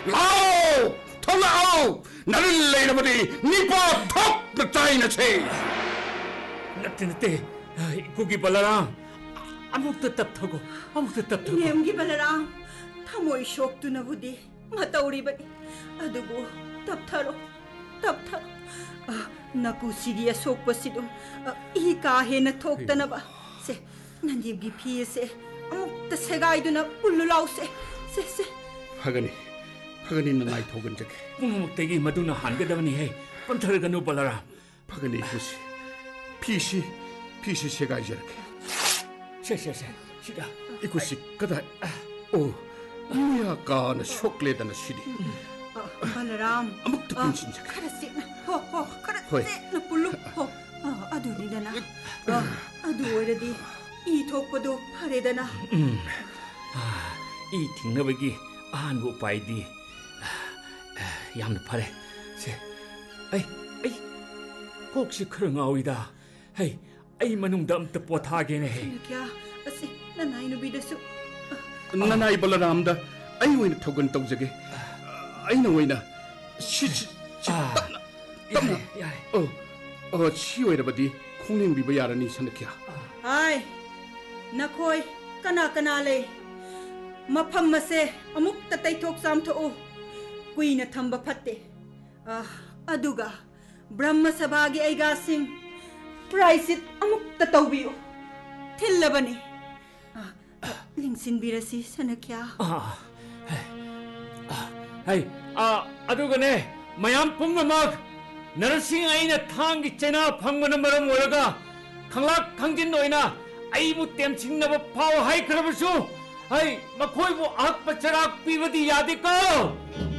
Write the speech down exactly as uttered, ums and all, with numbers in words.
라오! 돌아오! 나를 내려버리 니빠 턱 짜이나세. Natti natti, Kuki Balaram. Amuk tetap thago, amuk tetap thago. Nemgi Balaram, thamoi shoktuna-budi matauribani. Adubu taptharo, taptharo. Naku sigi asokpasidum I ka hena thoktanaba. Se Nanjibgi phi se amukta segaiduna pullulause. Se se. 파가니, 파가니 나이 독은 적에. Pumukdagi maduna hangadavani hai. Pantharaganu Balaram. 파가니 이것이 피시, 피시 세가 이렇게. Se se se, sida. 이것이 그다. 오, 뭐야 까나 쇼클레다나 시리. Balaram. 아무것도 빈신적. Karasi na. Ho ho, Hoy. karasi na pullu. Ho. Aduni dana. Adu oiradi I thokpadu pharedana. 이 딩너베기 아한부 바이디 얌나 파레 세 아이 아이 혹시 그런 아오이다 헤이 아이 마능다 암따 포타게네 헤이 Kya ase nanai no bidasu. 나나이 발라람다. 아이 오이나 독은 독적에. 아이나 오이나 시시 아 야래 야래 어, 어 치오이라버디 콩냉비바 야라니 산득이야. Ai nakoi kana kana le. Mafam mase amuk tatay thok sam tho kuina thamba phatte. Ah aduga Brahma sabagi aiga sing price it amuk tatawbiyo. Thillabani. Ah lingsin birasi sanakya. 아 헤이 아 아두가네 마얌 뽕나막 너르싱 아이나 탕기 째나 방문은 말은 뭐라가 강락 강진 너이나 아이부 땜칭나버 파워 하이 크라버수 아이 막 거의 뭐 악바차락 비버디 야디꺼